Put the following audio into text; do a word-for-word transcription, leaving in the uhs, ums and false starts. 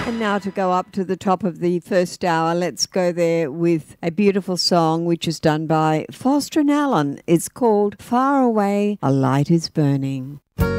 And now to go up to the top of the first hour, let's go there with a beautiful song which is done by Foster and Allen. It's called Far Away, a Light is Burning.